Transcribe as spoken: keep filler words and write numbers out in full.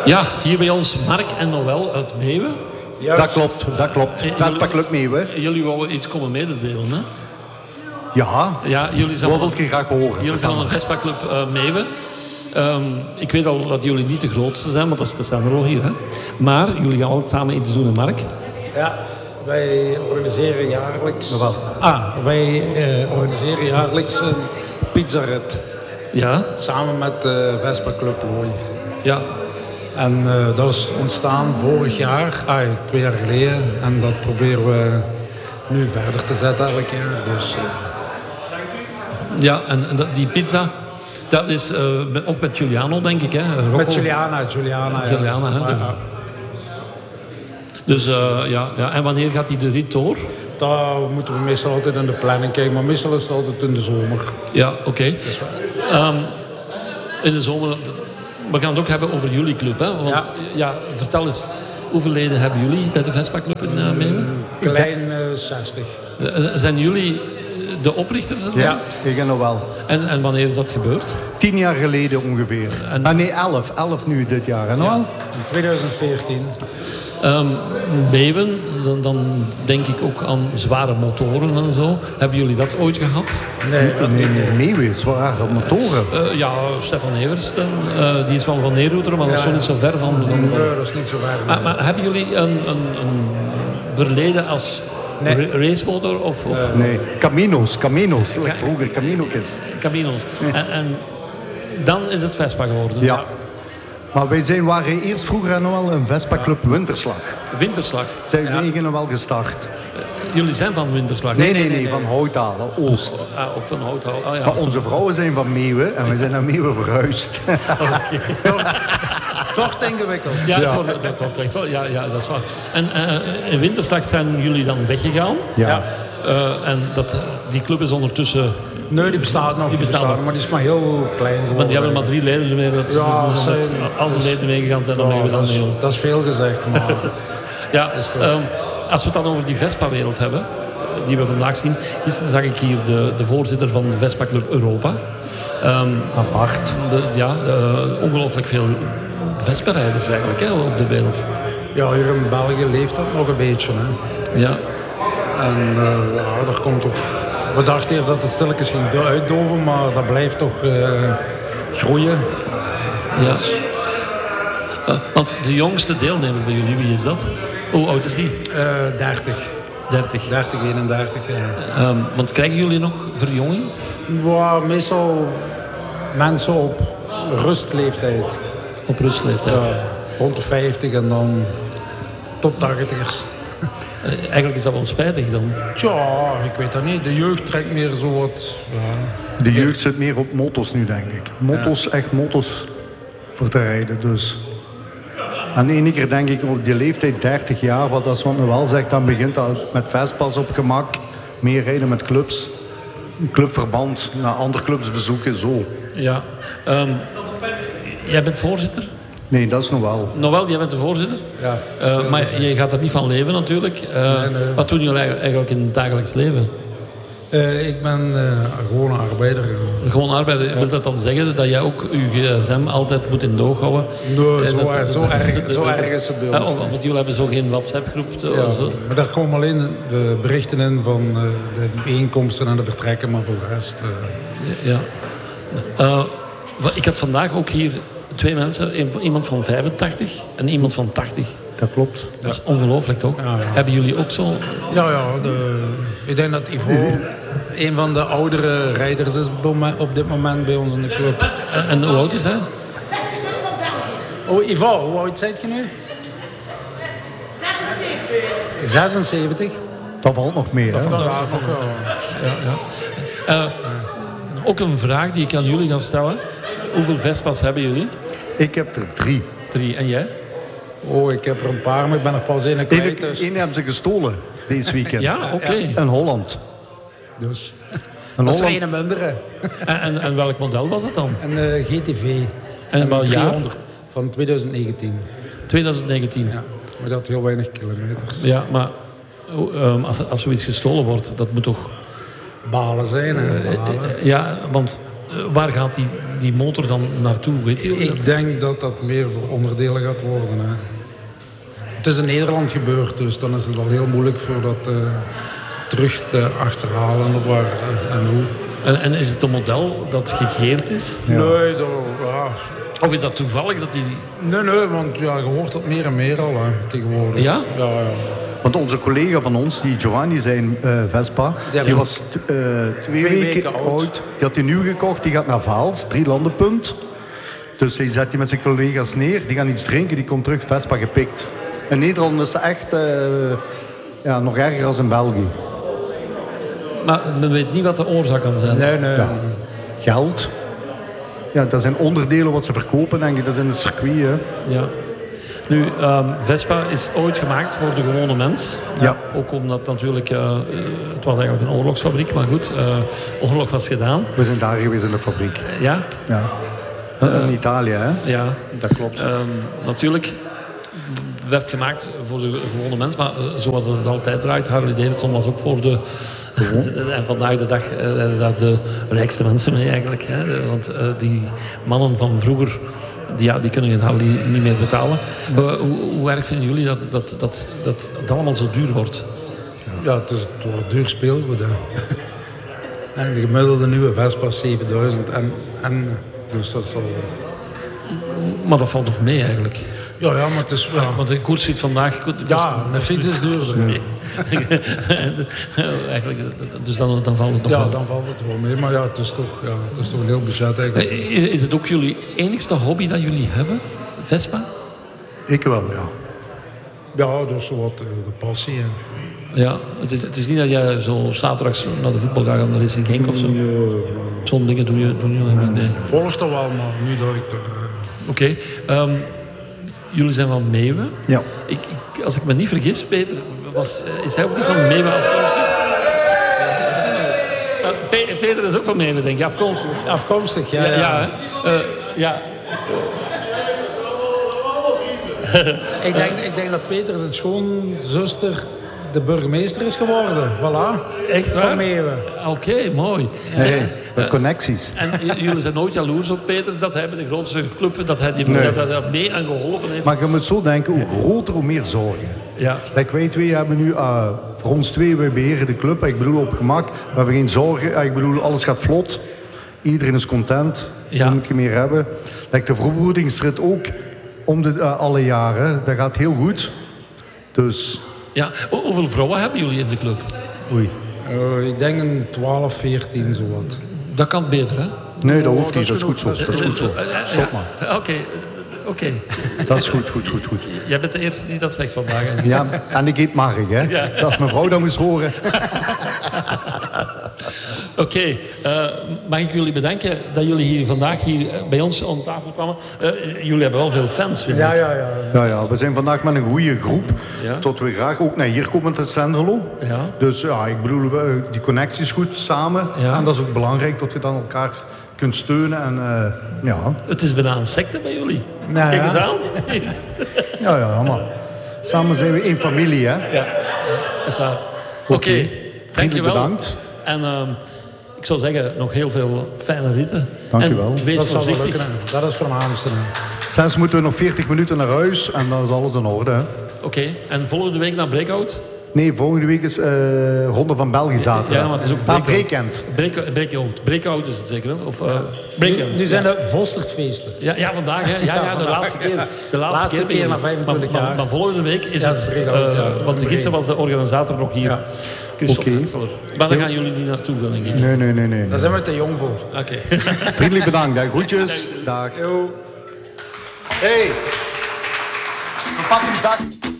Ja, hier bij ons Mark en Noël uit Meeuwen. Ja, dat klopt, dat klopt. Vespa Club Meeuwen. Jullie wouden iets komen mededelen, hè? Ja, ja jullie zijn wat wil je graag horen? Jullie zijn een Vespa Club uh, Meeuwen. Um, ik weet al dat jullie niet de grootste zijn, want dat staan er al hier. Hè? Maar jullie gaan altijd samen iets doen, Mark? Ja, wij organiseren jaarlijks... Ah, wij uh, organiseren jaarlijks een pizzarit. Ja? Samen met de uh, Vespa Club Looi. Ja. En uh, dat is ontstaan vorig jaar, ah, twee jaar geleden. En dat proberen we nu verder te zetten elk jaar. Dus, uh... Ja, en, en die pizza... Dat is uh, met, ook met Giuliano, denk ik, hè? Rocco. Met Giuliana, Giuliana. Giuliana, ja, hè? ja. Dus, uh, ja, ja. En wanneer gaat hij de rit door? Daar moeten we meestal altijd in de planning kijken, maar meestal is het altijd in de zomer. Ja, oké. Okay. Um, in de zomer... We gaan het ook hebben over jullie club, hè? Want, ja. ja, vertel eens, hoeveel leden hebben jullie bij de Vespa Club in uh, Meeuwen? Klein uh, zestig. Uh, zijn jullie de oprichters? Ja, ik ken nog wel. En, en wanneer is dat gebeurd? Tien jaar geleden ongeveer. En... Ah, nee, elf. Elf nu dit jaar, hè? Ja. In twintig veertien. Um, Meeuwen, dan, dan denk ik ook aan zware motoren en zo. Hebben jullie dat ooit gehad? Nee, nee, nee, Meeuwen, zware motoren. Uh, ja, Stefan Evers, uh, die is wel van Neerroeter, maar ja, dat is toch niet zo ver van... van, van... Nee, dat is niet zo ver. Maar, maar hebben jullie een, een, een verleden als nee. ra- racemotor? Of, of... Uh, nee, Camino's, Camino's, ja, vroeger, Camino's. Camino's. Nee. En, en dan is het Vespa geworden? Ja. Maar wij zijn, waren eerst vroeger nog wel een Vespa Club Winterslag. Winterslag? Zijn ja. we nog wel gestart. Uh, jullie zijn van Winterslag? Nee, nee, nee, nee, van Houthalen, Oost. Ah, ook van Houthalen. Oh, ja. Maar onze vrouwen zijn van Meeuwen en we zijn naar Meeuwen verhuisd. Okay. Toch te ingewikkeld. Ja, ja. Toch, dat klopt echt wel. Ja, ja, dat is waar. En uh, in Winterslag zijn jullie dan weggegaan. Ja. ja. Uh, en dat, die club is ondertussen... Nee, die bestaat nog. Die bestaat nog. Maar die is maar heel klein geworden. Maar die hebben maar drie leden ermee. Dat ja, dat zijn, alle is, leden meegegaan en dan ja, we dan dat, is, mee. dat is veel gezegd, maar... ja, um, als we het dan over die Vespa-wereld hebben, die we vandaag zien. Gisteren zag ik hier de, de voorzitter van de Vespa Club Europa. Um, Apart. De, ja, uh, ongelooflijk veel Vespa-rijders eigenlijk hè, op de wereld. Ja, hier in België leeft dat nog een beetje. Hè. Ja. En uh, ja, daar komt ook... We dachten eerst dat het stilletjes ging uitdoven, maar dat blijft toch uh, groeien. Ja. Uh, want de jongste deelnemer bij jullie, wie is dat? Hoe oud is die? Uh, dertig. dertig. dertig, eenendertig, ja. Um, want krijgen jullie nog verjonging? Ja, meestal mensen op rustleeftijd. Op rustleeftijd? Ja, rond de vijftig en dan tot tachtigers. Uh, eigenlijk is dat wel spijtig dan. Tja, ik weet dat niet. De jeugd trekt meer zo wat... Ja. De jeugd zit meer op motto's nu, denk ik. Motto's, ja. Echt motto's voor te rijden. Dus. En de ene keer denk ik op die leeftijd dertig jaar, wat als wat Noël zegt, dan begint dat met Vespa's op gemak. Meer rijden met clubs. Clubverband, naar andere clubs bezoeken, zo. Ja. Um, jij bent voorzitter? Nee, dat is Noël. Noël, jij bent de voorzitter. Ja, uh, maar je gaat er niet van leven natuurlijk. Uh, nee, nee. Wat doen jullie eigenlijk in het dagelijks leven? Uh, ik ben uh, gewoon arbeider. Gewoon arbeider. Ja. Wil dat dan zeggen dat jij ook je gsm altijd moet in doog houden? Nee, zo, dat, zo, dat, erg, zo erg is het bij ons. Uh, want jullie hebben zo geen WhatsApp-groep. Ja, zo. Maar daar komen alleen de berichten in van uh, de bijeenkomsten en de vertrekken, maar voor de rest... Uh... Ja. Uh, ik had vandaag ook hier twee mensen, iemand van vijfentachtig en iemand van tachtig. Dat klopt. Dat is ja. ongelooflijk toch? Ja, ja. Hebben jullie ook zo? Ja, ja. De, ik denk dat Ivo een van de oudere rijders is op dit moment bij ons in de club. En, en hoe oud is hij? Oh, Ivo, hoe oud zijt je nu? zesenzeventig. zesenzeventig? Dat valt nog meer, hè? Dat valt nog wel. Ja, ja. Uh, ook een vraag die ik aan jullie ga stellen. Hoeveel Vespa's hebben jullie? Ik heb er drie. Drie. En jij? Oh, ik heb er een paar, maar ik ben er pas één kwijt. Dus. Eén hebben ze gestolen deze weekend. Ja, oké. Okay. In Holland. Dus. Een dat is een mindere. En, en, en welk model was dat dan? Een uh, G T V. En welk jaar? Van twintig negentien. twintig negentien. Ja, maar dat had heel weinig kilometers. Ja, maar um, als, als zoiets gestolen wordt, dat moet toch... Balen zijn, hè? Balen. Uh, ja, want uh, waar gaat die, die motor dan naartoe? Weet je? Ik dat... denk dat dat meer voor onderdelen gaat worden. Hè. Het is in Nederland gebeurd, dus dan is het wel heel moeilijk voor dat uh, terug te achterhalen of waar uh, en hoe. En, en is het een model dat gegeerd is? Ja. Nee, dat, ja. Of is dat toevallig dat die... Nee, nee, want ja, je hoort dat meer en meer al hè, tegenwoordig. Ja? Ja, ja. Want onze collega van ons, die Giovanni zijn uh, Vespa, die, die was t- uh, twee, twee weken, weken oud. oud. Die had die nieuw gekocht, die gaat naar Vaals, drie landenpunt. Dus hij zet die met zijn collega's neer, die gaan iets drinken, die komt terug, Vespa gepikt. In Nederland is het echt uh, ja, nog erger dan in België. Maar men weet niet wat de oorzaak kan zijn. Nee, nee. Ja. Geld. Ja, dat zijn onderdelen wat ze verkopen, denk ik. Dat is in het circuit, hè. Ja. Nu, um, Vespa is ooit gemaakt voor de gewone mens. Ja. Ook omdat natuurlijk, uh, het was eigenlijk een oorlogsfabriek, maar goed, uh, oorlog was gedaan. We zijn daar geweest in de fabriek. Ja? Ja. Uh, in Italië, hè? Ja. Dat klopt. Um, natuurlijk werd gemaakt voor de gewone mens, maar uh, zoals het altijd draait, Harley Davidson was ook voor de... en vandaag de dag uh, de rijkste mensen mee eigenlijk. Hè? Want uh, die mannen van vroeger, die, ja, die kunnen geen Harley niet meer betalen. Uh, hoe, hoe erg vinden jullie dat, dat, dat, dat het allemaal zo duur wordt? Ja, het is het wordt duur speelgoed. En de gemiddelde nieuwe Vespa is zevenduizend. En, en, dus dat is al... Maar dat valt nog mee eigenlijk. Ja, ja, maar het is... Ja. Want een koersfiets vandaag... Ja, een fiets is duurder. Nee. Eigenlijk, dus dan, dan valt het nog ja, wel. dan valt het wel mee. Maar ja, het is toch, ja, het is toch een heel budget eigenlijk. Is het ook jullie enigste hobby dat jullie hebben? Vespa? Ik wel, ja. Ja, dat is zo wat de passie. Hè. Ja, het is, het is niet dat jij zo zaterdags naar de voetbal gaat naar Racing Genk of zo? Nee, nee. Zo'n dingen doe je, doe je niet? Nee. Volgt dat wel, maar nu dat ik er... Uh... Oké. Okay. Um, jullie zijn van Meeuwen. Ja. Ik, ik, als ik me niet vergis, Peter, was, is hij ook niet van Meeuwen afkomstig? Uh, Pe- Peter is ook van Meeuwen, denk ik, afkomstig. Afkomstig, ja. Ja, ja. ja, uh, ja. ik, denk, ik denk dat Peter zijn schoonzuster de burgemeester is geworden. Voilà. Echt waar? Van Meeuwen. Oké, okay, mooi. Hey, hey, uh, connecties. En j- jullie zijn nooit jaloers op Peter dat hij bij de grootste club dat hij die Nee. dat hij daar mee aan geholpen heeft. Maar je moet zo denken, hoe groter, hoe meer zorgen. Ja. Like wij twee hebben nu, uh, voor ons twee, wij beheren de club. Ik bedoel op gemak, we hebben geen zorgen. Ik bedoel, alles gaat vlot. Iedereen is content. Ja. Wat moet je meer hebben? Like de verbroedingsrit ook, om de, uh, alle jaren. Dat gaat heel goed. Dus... Ja. Ho- hoeveel vrouwen hebben jullie in de club? Oei. Uh, ik denk een twaalf, veertien zowat. Dat kan beter, hè? Nee, dat Oh, hoeft dat niet. is Dat is goed zo. genoeg. Dat is goed zo. Stop maar. Oké, okay. oké. Okay. Dat is goed, goed, goed, goed. Jij bent de eerste die dat zegt vandaag. Ja, en ik heet Mark, hè. Ja. Dat als mevrouw dat moest horen. Oké, okay. uh, mag ik jullie bedanken dat jullie hier vandaag hier bij ons aan tafel kwamen. Uh, jullie hebben wel veel fans, vind ik. Ja, ja, ja. Ja, ja, we zijn vandaag met een goede groep. Ja. Tot we graag ook naar hier komen te Sendelo. Ja. Dus ja, ik bedoel, we- die connectie is goed samen. Ja. En dat is ook belangrijk, dat je dan elkaar kunt steunen. En uh, ja, Het is bijna een secte bij jullie. Nou, Kijk eens ja. aan. ja, ja, maar samen zijn we één familie, hè. Ja, dat is waar. Oké, okay. Vriendelijk dankjewel. bedankt. En uh, ik zou zeggen, nog heel veel fijne ritten. Dankjewel. En wees Dat zal wel voorzichtig. lukken. hè. Dat is voornaamste. hè. Sinds moeten we nog veertig minuten naar huis en dan is alles in orde, hè. Oké, okay. En volgende week naar Breakout? Nee, volgende week is uh, Ronde van België zaterdag. Ja, maar het is ook Ah, breakout. Breakend. Break, breakout. Breakout is het zeker, hè? Of uh, breakend. Nu, nu zijn de Vostertfeesten. Ja, ja, vandaag, hè. Ja, ja, de laatste keer. De laatste, Laatste keer, keer na maar- vijfentwintig maar, jaar. Maar, maar volgende week is Ja, het... het is breakout, uh, ja. want gisteren was de organisator nog hier. Ja. Christophe Oké. Hensler. Maar daar gaan jullie niet naartoe, denk ik. Nee, nee, nee, nee. Daar zijn we te jong voor. Oké. Vriendelijk bedankt, hè. Groetjes. Dag. Yo. Hey, dan pak die zak.